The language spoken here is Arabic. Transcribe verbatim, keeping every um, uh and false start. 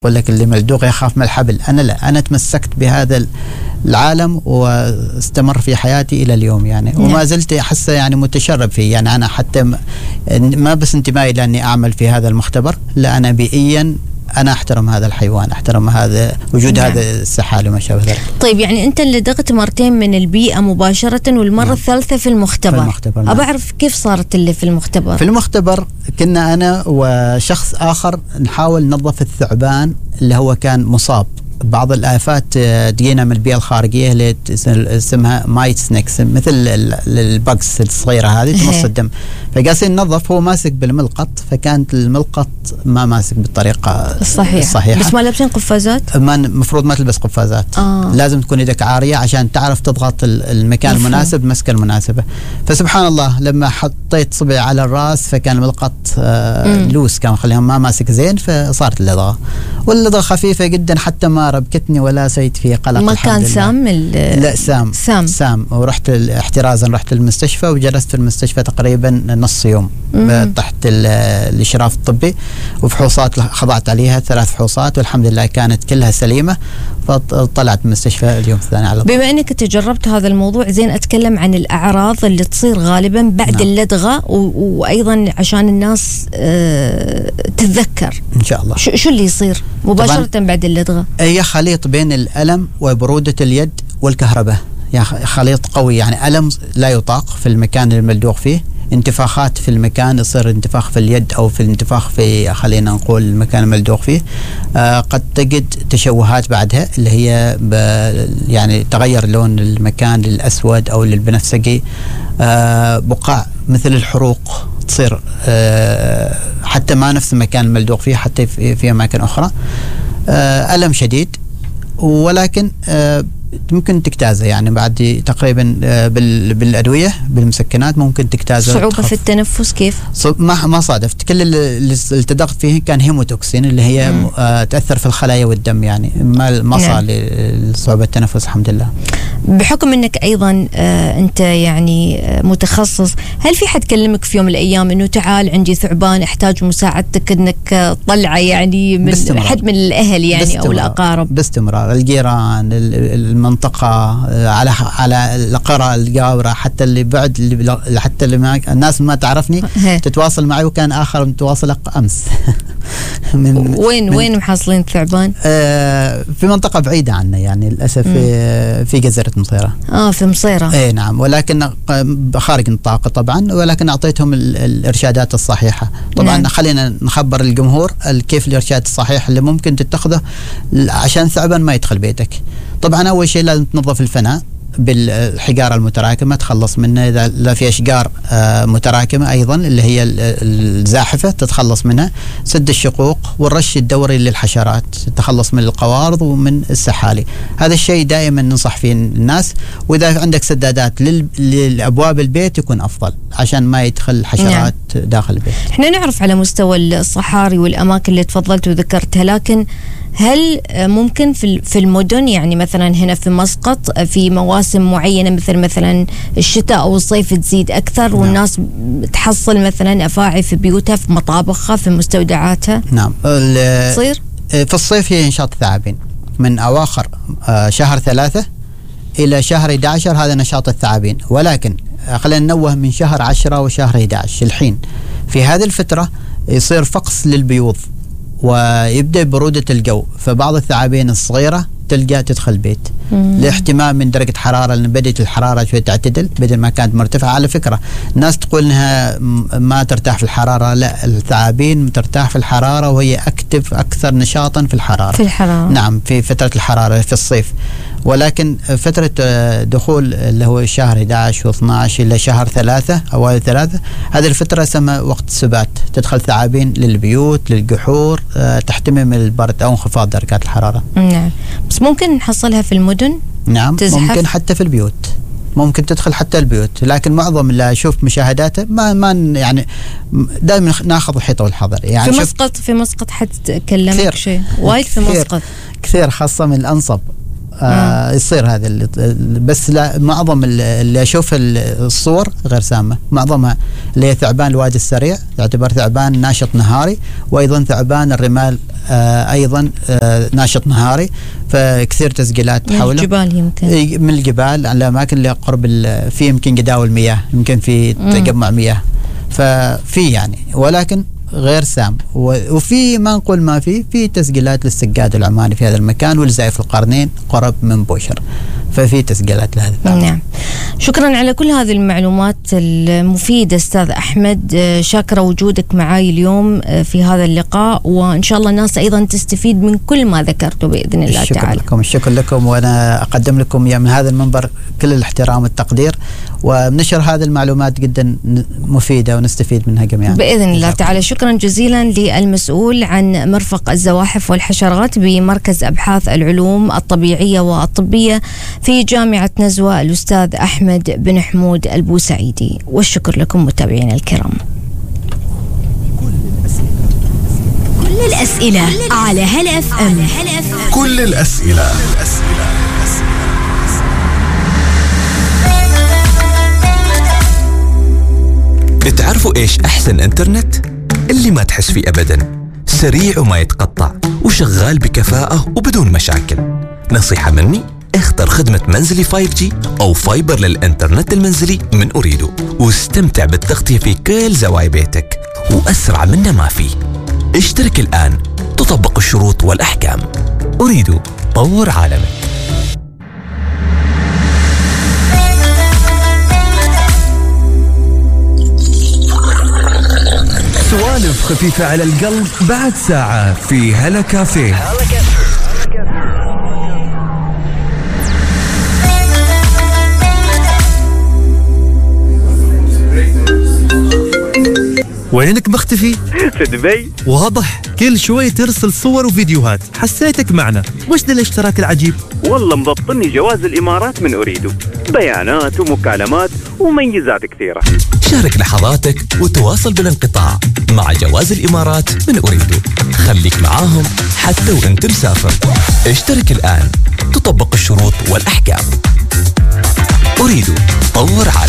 يقول لك اللي ملدوغ يخاف من الحبل. أنا لا، أنا تمسكت بهذا العالم واستمر في حياتي إلى اليوم يعني، وما زلت أحس يعني متشرب فيه يعني. أنا حتى ما بس انتمائي لأني أعمل في هذا المختبر، لا أنا بيئيا أنا أحترم هذا الحيوان، أحترم هذا وجود نعم. هذا السحالي وما شابه ذلك. طيب يعني أنت اللي دغت مرتين من البيئة مباشرة والمرة نعم. الثالثة في المختبر. في المختبر نعم. أبى أعرف كيف صارت اللي في المختبر. في المختبر كنا أنا وشخص آخر نحاول ننظف الثعبان اللي هو كان مصاب بعض الآفات تجينا من البيئة الخارجية اللي اسمها مايت سنيكس، مثل البقس الصغيرة هذه تمص الدم. فقاسين ننظف، هو ماسك بالملقط، فكانت الملقط ما ماسك بالطريقة الصحيحة, الصحيحة. بس ما لابسين قفازات؟ ما مفروض ما تلبس قفازات. آه. لازم تكون يدك عارية عشان تعرف تضغط المكان مفهوم. المناسب، مسكة المناسبة. فسبحان الله لما حطيت صبعي على الرأس فكان الملقط آه لوس، كان خليهم ما ماسك زين، فصارت اللدغة. واللدغة خفيفة جدا حتى ما ربكتني ولا سيت في قلق. ما كان سام؟ لا سام سام سام ورحت احترازا، رحت المستشفى وجلست في المستشفى تقريبا نص يوم مم. تحت الاشراف الطبي، وفحوصات خضعت عليها ثلاث فحوصات والحمد لله كانت كلها سليمه، فطلعت من المستشفى اليوم الثاني على طول. بما انك تجربت هذا الموضوع، زين اتكلم عن الاعراض اللي تصير غالبا بعد نعم. اللدغه، وايضا عشان الناس اه تتذكر ان شاء الله شو اللي يصير مباشره بعد اللدغه. هي خليط بين الالم وبروده اليد والكهرباء، يعني خليط قوي، يعني الم لا يطاق في المكان الملدوغ فيه، انتفاخات في المكان، يصير انتفاخ في اليد او في انتفاخ في خلينا نقول المكان الملدوغ فيه. آه قد تجد تشوهات بعدها اللي هي يعني تغير لون المكان للاسود او للبنفسجي. آه بقع مثل الحروق تصير، آه حتى ما نفس المكان الملدوغ فيه، حتى في, في اماكن اخرى. آه الم شديد، ولكن آه ممكن تجتازه يعني بعد تقريبا بالادويه بالمسكنات ممكن تجتازه. صعوبه تخف. في التنفس كيف؟ ما ما صادفت، كل اللي التدغت فيه كان هيموتوكسين اللي هي مم. تاثر في الخلايا والدم، يعني ما ما صار لصعوبه التنفس الحمد لله. بحكم انك ايضا آه انت يعني آه متخصص، هل في حد كلمك في يوم من الايام انه تعال عندي ثعبان احتاج مساعدتك انك آه تطلعه يعني من باستمرار. حد من الاهل يعني باستمرار. او الاقارب؟ باستمرار، الجيران، المنطقه، على على القرى الجاوره، حتى اللي بعد اللي حتى اللي ما الناس ما تعرفني تتواصل معي، وكان اخر متواصل امس. من وين من وين محصلين الثعبان؟ آه في منطقه بعيده عنا يعني للاسف، في, في جزيره مصيره. اه في مصيره. اي نعم، ولكن خارج النطاق طبعا، ولكن اعطيتهم الارشادات الصحيحه. طبعا نعم. خلينا نخبر الجمهور كيف الارشاد الصحيح اللي ممكن تتخذه عشان الثعبان ما يدخل بيتك. طبعا اول شيء لازم تنظف الفناء بالحجاره المتراكمه، تخلص منها اذا لا في اشجار متراكمه ايضا اللي هي الزاحفه تتخلص منها، سد الشقوق، والرش الدوري للحشرات، تتخلص من القوارض ومن السحالي. هذا الشيء دائما ننصح فيه الناس، واذا عندك سدادات للابواب البيت يكون افضل عشان ما يدخل الحشرات نعم. داخل البيت. احنا نعرف على مستوى الصحاري والاماكن اللي تفضلت وذكرتها، لكن هل ممكن في في المدن يعني مثلا هنا في مسقط في مواسم معينه مثل مثلا الشتاء او الصيف تزيد اكثر نعم. والناس تحصل مثلا افاعي في بيوتها، في مطابخها، في مستودعاتها؟ نعم. تصير في الصيف هي نشاط الثعابين من اواخر شهر ثلاثة الى شهر أحد عشر، هذا نشاط الثعابين. ولكن خلينا ننوه من شهر عشرة وشهر أحد عشر الحين في هذه الفتره يصير فقس للبيوض ويبدأ برودة الجو، فبعض الثعابين الصغيرة تلقى تدخل بيت لاحتمال من درجة حرارة، لأن بدأت الحرارة شوي تعتدل بدل ما كانت مرتفعة. على فكرة الناس تقول إنها ما ترتاح في الحرارة، لا، الثعابين ترتاح في الحرارة وهي أكتف أكثر نشاطا في الحرارة. في الحرارة نعم، في فترة الحرارة في الصيف. ولكن فترة دخول اللي هو شهر أحد عشر واثني عشر إلى شهر ثلاثة أوائل ثلاثة، هذه الفترة سمى وقت السبات، تدخل ثعابين للبيوت للجحور، تحتمي من البرد أو انخفاض درجات الحرارة. نعم، بس ممكن نحصلها في المدن؟ نعم تزحف. ممكن حتى في البيوت، ممكن تدخل حتى البيوت، لكن معظم اللي أشوف مشاهداته ما ما يعني دائما ناخذ الحيطة والحذر. يعني في مسقط في مسقط حد كلمك شيء وايد في مسقط كثير، خاصة من الأنصب. آه يصير هذا اللي بس لا، معظم اللي اشوف الصور غير سامه، معظمها اللي هي ثعبان الوادي السريع، يعتبر ثعبان ناشط نهاري، وايضا ثعبان الرمال آه أيضا آه ناشط نهاري، فكثير تسجيلات حوله. من الجبال يمكن. من الجبال على الأماكن اللي قرب في يمكن جداول مياه، يمكن في تجمع مياه، ففي يعني ولكن غير سام. وفي ما نقول ما في في تسجيلات للسجاد العماني في هذا المكان والزائف القرنين قرب من بوشر، ففي تسجيلات لهذا. نعم. شكرا على كل هذه المعلومات المفيدة أستاذ أحمد، شاكرة وجودك معاي اليوم في هذا اللقاء، وإن شاء الله الناس أيضا تستفيد من كل ما ذكرته بإذن الله الشكر تعالى. لكم الشكر لكم، وأنا أقدم لكم من هذا المنبر كل الاحترام والتقدير، وبنشر هذه المعلومات جدا مفيدة ونستفيد منها جميعا بإذن الله تعالى. شكرا جزيلا للمسؤول عن مرفق الزواحف والحشرات بمركز أبحاث العلوم الطبيعية والطبية في جامعة نزوة الأستاذ أحمد بن حمود البوسعيدي، والشكر لكم متابعينا الكرام. كل الأسئلة على هلا اف ام. كل الأسئلة. بتعرفوا إيش أحسن إنترنت؟ اللي ما تحس فيه أبدا، سريع وما يتقطع وشغال بكفاءة وبدون مشاكل. نصيحة مني، اختر خدمة منزلي فايف جي أو فايبر للإنترنت المنزلي من أريدو، واستمتع بالتغطية في كل زوايا بيتك، وأسرع منه ما فيه. اشترك الآن، تطبق الشروط والأحكام. أريدو، طور عالمك. سوالف خفيفة على القلب بعد ساعة في هلا كافيه. وينك مختفي؟ في دبي. واضح كل شوي ترسل صور وفيديوهات، حسيتك معنا. وش ذا الاشتراك العجيب؟ والله مضبطني جواز الإمارات من أريدو، بيانات ومكالمات وميزات كثيرة. شارك لحظاتك وتواصل بالانقطاع مع جواز الإمارات من أريدو. خليك معاهم حتى وانت مسافر. اشترك الآن، تطبق الشروط والأحكام. أريدو، طور عالمك.